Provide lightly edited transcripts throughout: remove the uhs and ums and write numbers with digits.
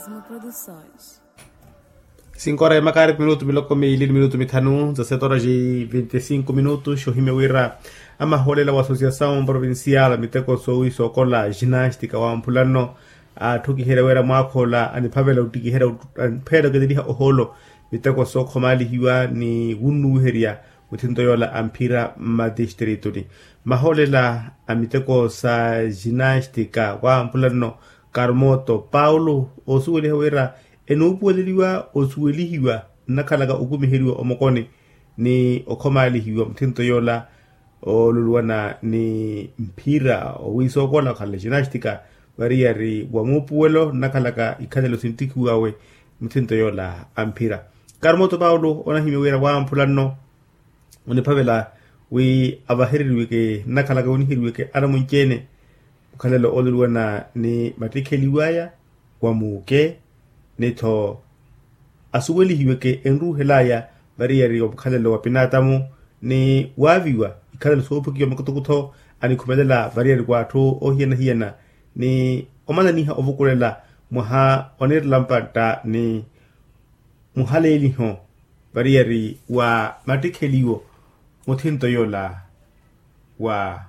Ritmo Produções. 5 horas e 40 minutos, miloko meili minuto mitano, 17 horas e 25 minutos, Shohimewira, ama holela wa Associação Provincial, miteko soui sokola, ginástica, wa mpulano, tuki hera wera mwakola, anipavela utiki hera, pera gadiriha oholo, miteko sokomali hiwa ni wunu heria, mutindo yola ampira madistritori. Maholela, amiteko sa ginástica, wa mpulano, Carmoto, Paulo, osuwele wera, enupueleliwa osuwelihiwa nakalaga ukumihiriwa omokoni ni okomalihiwa mtinto yola oluluwana ni mpira owisokola khala ginástica variari wamupuelo nakalaga ikhalelo sintikiwawe mtinto yola ampira. Carmoto Paulo onahimiwera wa mpulano unipavela wi abahiririwe ke nakalaga unihiriwe ke aramunchene ukhalelo oluluwana ni matikeliwaya wamuke neto asuweli hiweke enru helaya bariyari obkhalelo wapinatamu ni waviwa ikhalelo sopukiyo makutukuto ani kumelela bariyari kwatu hiena ni omana niha ovukulela muha onir lampata ni muhaleli ho bariyari wa matikeliwo mutinto yola wa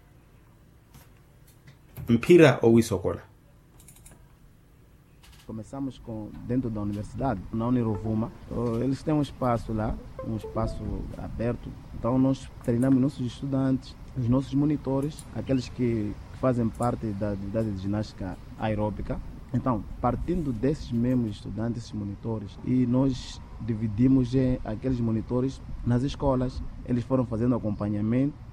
mpira owisokola. Começamos dentro da universidade, na Unirovuma. Eles têm um espaço lá, um espaço aberto. Então nós treinamos nossos estudantes, os nossos monitores, aqueles que fazem parte da atividade de ginástica aeróbica. Então, partindo desses mesmos estudantes, esses monitores, e nós dividimos aqueles monitores nas escolas. Eles foram fazendo acompanhamento